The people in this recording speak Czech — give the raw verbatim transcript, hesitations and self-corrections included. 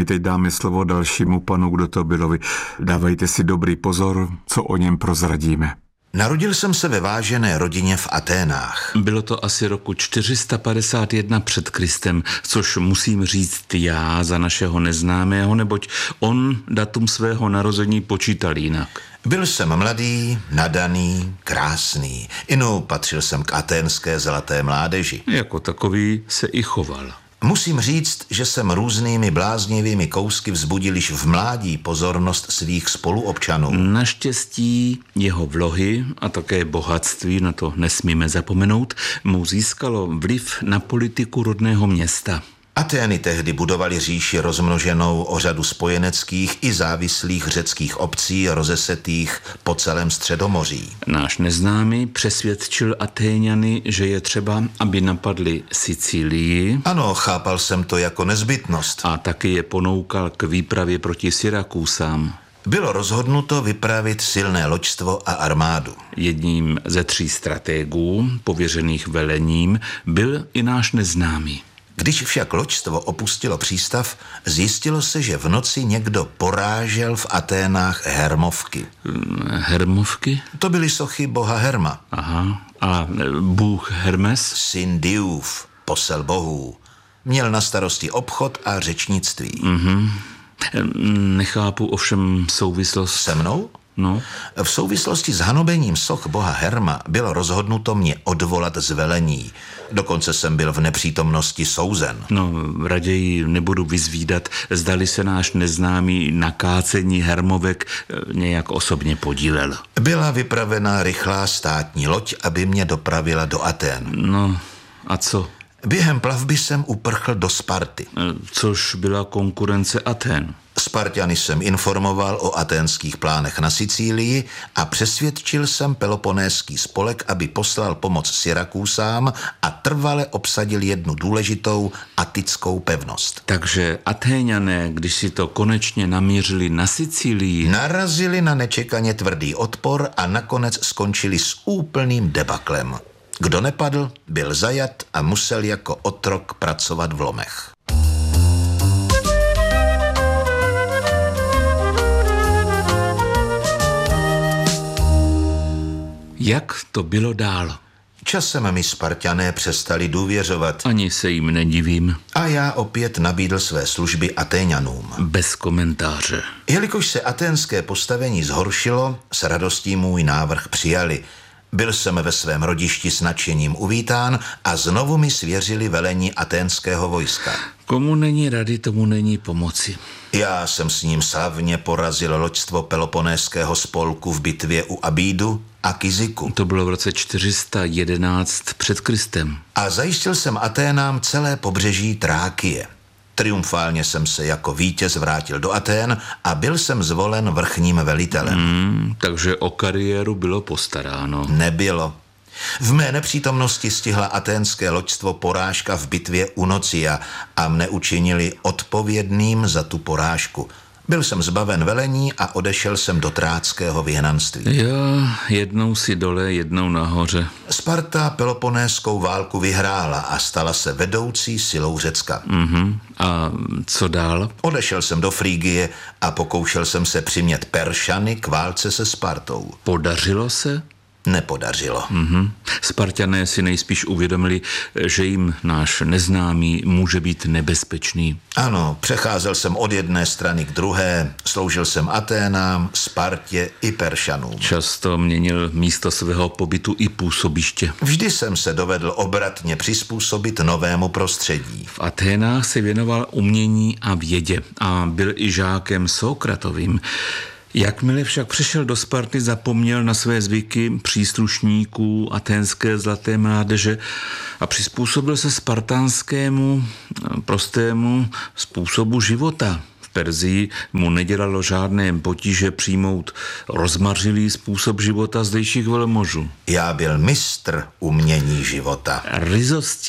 my teď dáme slovo dalšímu panu, kdo to bylo. Dávejte si dobrý pozor, co o něm prozradíme. Narodil jsem se ve vážené rodině v Aténách. Bylo to asi roku čtyři sta padesát jedna před Kristem, což musím říct já za našeho neznámého, neboť on datum svého narození počítal jinak. Byl jsem mladý, nadaný, krásný. Inu patřil jsem k aténské zlaté mládeži. Jako takový se i choval. Musím říct, že jsem různými bláznivými kousky vzbudil již v mládí pozornost svých spoluobčanů. Naštěstí jeho vlohy a také bohatství, na to nesmíme zapomenout, mu získalo vliv na politiku rodného města. Atény tehdy budovali říši rozmnoženou o řadu spojeneckých i závislých řeckých obcí rozesetých po celém Středomoří. Náš neznámý přesvědčil Atéňany, že je třeba, aby napadli Sicílii. Ano, chápal jsem to jako nezbytnost. A taky je ponoukal k výpravě proti Syrakusám. Bylo rozhodnuto vypravit silné loďstvo a armádu. Jedním ze tří stratégů, pověřených velením, byl i náš neznámý. Když však loďstvo opustilo přístav, zjistilo se, že v noci někdo porážel v Aténách Hermovky. Hermovky? To byly sochy boha Herma. Aha. A bůh Hermes? Syn Diův, posel bohů. Měl na starosti obchod a řečnictví. Mhm. Nechápu ovšem souvislost. Se mnou? No. V souvislosti s hanobením soch boha Herma bylo rozhodnuto mě odvolat z velení. Dokonce jsem byl v nepřítomnosti souzen. No, raději nebudu vyzvídat, zdali se náš neznámý na kácení Hermovek nějak osobně podílel. Byla vypravena rychlá státní loď, aby mě dopravila do Atén. No, a co? Během plavby jsem uprchl do Sparty. Což byla konkurence Atén. Sparťany jsem informoval o aténských plánech na Sicílii a přesvědčil jsem Peloponéský spolek, aby poslal pomoc Syrakusám a trvale obsadil jednu důležitou atickou pevnost. Takže Atéňané, když si to konečně namířili na Sicílii, narazili na nečekaně tvrdý odpor a nakonec skončili s úplným debaklem. Kdo nepadl, byl zajat a musel jako otrok pracovat v lomech. jak to bylo dál? Časem mi Sparťané přestali důvěřovat. Ani se jim nedivím. A já opět nabídl své služby Atéňanům. Bez komentáře. Jelikož se aténské postavení zhoršilo, s radostí můj návrh přijali. Byl jsem ve svém rodišti s nadšením uvítán a znovu mi svěřili velení aténského vojska. Komu není rady, tomu není pomoci. Já jsem s ním slavně porazil loďstvo Peloponéského spolku v bitvě u Abídu a Kyziku. To bylo v roce čtyři sta jedenáct před Kristem. A zajistil jsem Aténám celé pobřeží Trákie. Triumfálně jsem se jako vítěz vrátil do Atén a byl jsem zvolen vrchním velitelem. Hmm, takže o kariéru bylo postaráno. Nebylo. V mé nepřítomnosti stihla aténské loďstvo porážka v bitvě u Nocia a mne učinili odpovědným za tu porážku. Byl jsem zbaven velení a odešel jsem do tráckého vyhnanství. Jo, jednou si dole, jednou nahoře. Sparta Peloponéskou válku vyhrála a stala se vedoucí silou Řecka. Mhm. A co dál? Odešel jsem do Frígie a pokoušel jsem se přimět Peršany k válce se Spartou. Podařilo se? Nepodařilo. Mhm. Sparťané si nejspíš uvědomili, že jim náš neznámý může být nebezpečný. Ano, přecházel jsem od jedné strany k druhé, sloužil jsem Aténám, Spartě i Peršanům. Často měnil místo svého pobytu i působiště. Vždy jsem se dovedl obratně přizpůsobit novému prostředí. V Aténách se věnoval umění a vědě a byl i žákem Sokratovým. Jakmile však přišel do Sparty, zapomněl na své zvyky příslušníků aténské zlaté mládeže a přizpůsobil se spartanskému prostému způsobu života. V Perzii mu nedělalo žádné potíže přijmout rozmařilý způsob života zdejších velmožů. Já byl mistr umění života. Ryzosti